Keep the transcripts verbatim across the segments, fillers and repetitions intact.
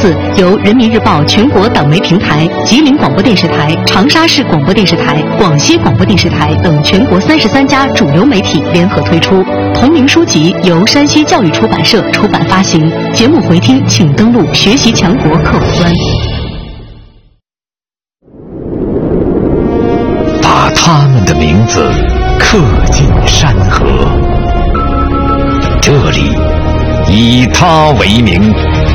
字由人民日报全国党媒平台、吉林广播电视台、长沙市广播电视台、广西广播电视台等全国三十三家主流媒体联合推出。同名书籍由山西教育出版社出版发行。节目回听请登录学习强国客户端。 把他们的名字刻进山河，这里以他为名。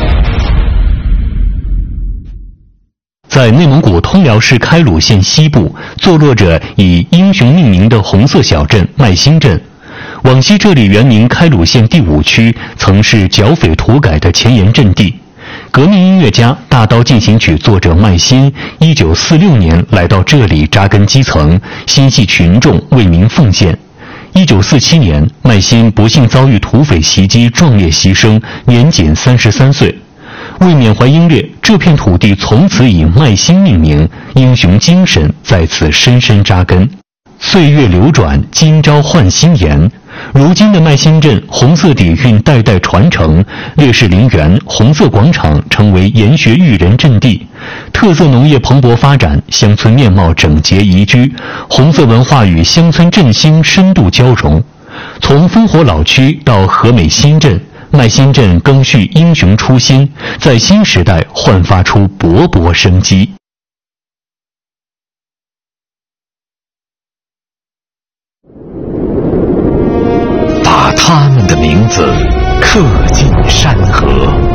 在内蒙古通辽市开鲁县西部，坐落着以英雄命名的红色小镇麦辛镇。往昔这里原名开鲁县第五区，曾是剿匪土改的前沿阵地。革命音乐家、大刀进行曲作者麦辛，一九四六年来到这里扎根基层，心系群众，为民奉献。一九四七年，麦辛不幸遭遇土匪袭击，壮烈牺牲，年仅三十三岁。为缅怀英烈，这片土地从此以麦辛命名，英雄精神在此深深扎根。岁月流转，今朝换新颜。如今的麦辛镇红色底蕴代代传承，烈士陵园、红色广场成为研学育人阵地，特色农业蓬勃发展，乡村面貌整洁宜居，红色文化与乡村振兴深度交融。从烽火老区到和美新镇，麦辛镇更续英雄初心，在新时代焕发出勃勃生机。 把他们的名字刻进山河，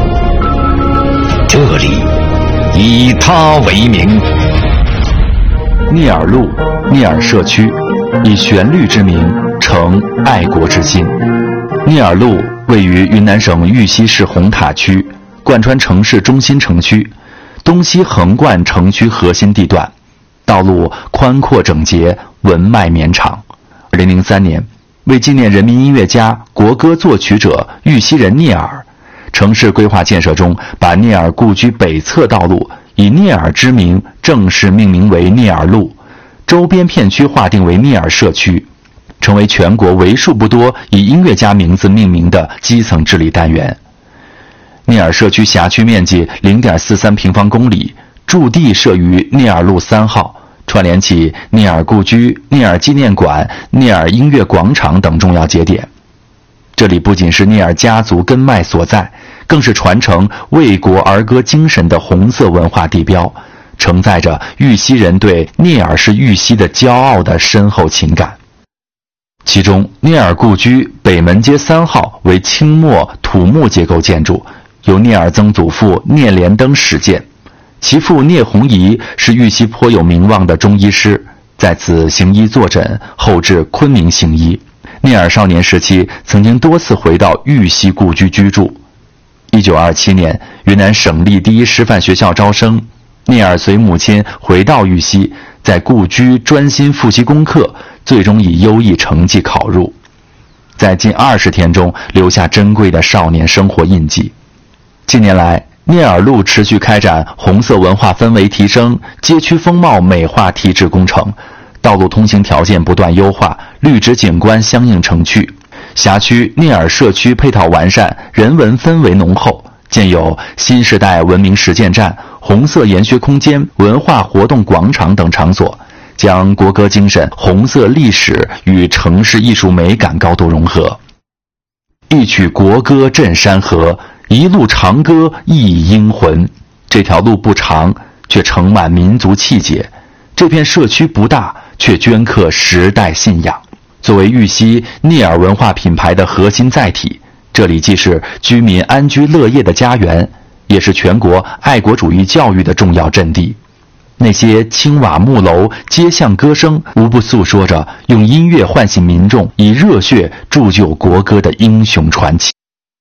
这里以他为名。 聂耳路，聂耳社区，以旋律之名成爱国之心。聂耳路位于云南省玉溪市红塔区，贯穿城市中心城区，东西横贯城区核心地段，道路宽阔整洁，文脉绵长。二零零三年，为纪念人民音乐家、国歌作曲者玉溪人聂耳，城市规划建设中把聂耳故居北侧道路以聂耳之名正式命名为聂耳路，周边片区划定为聂耳社区，成为全国为数不多以音乐家名字命名的基层治理单元。聂耳社区辖区面积 零点四三平方公里，驻地设于聂耳路三号，串联起聂耳故居、聂耳纪念馆、聂耳音乐广场等重要节点。这里不仅是聂耳家族根脉所在，更是传承为国儿歌精神的红色文化地标，承载着玉溪人对聂耳是玉溪的骄傲的深厚情感。其中，聂耳故居北门街三号为清末土木结构建筑，由聂耳曾祖父聂连登始建。其父聂弘仪是玉溪颇有名望的中医师，在此行医坐诊，后至昆明行医。聂耳少年时期曾经多次回到玉溪故居居住。一九二七年，云南省立第一师范学校招生，聂耳随母亲回到玉溪，在故居专心复习功课，最终以优异成绩考入，在近二十天中留下珍贵的少年生活印记。近年来，聂耳路持续开展红色文化氛围提升、街区风貌美化提质工程，道路通行条件不断优化，绿植景观相应成趣。辖区聂耳社区配套完善，人文氛围浓厚，建有新时代文明实践站、红色研学空间、文化活动广场等场所，将国歌精神、红色历史与城市艺术美感高度融合。一曲国歌震山河，一路长歌忆英魂。这条路不长，却盛满民族气节；这片社区不大，却镌刻时代信仰。作为玉溪聂耳文化品牌的核心载体，这里既是居民安居乐业的家园，也是全国爱国主义教育的重要阵地。那些青瓦木楼、街巷歌声，无不诉说着用音乐唤醒民众、以热血铸就国歌的英雄传奇。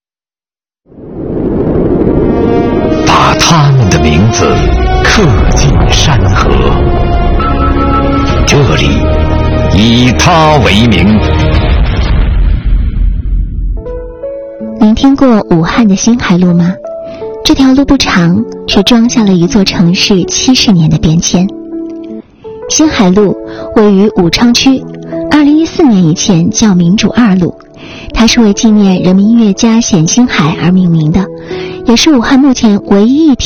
把他们的名字刻进山河，这里以他为名。 您听过武汉的新海路吗？这条路不长，却装下了一座城市七十年的变迁。新海路位于武昌区，二零一四年以前叫民主二路，它是为纪念人民音乐家冼星海而命名的，也是武汉目前唯一一条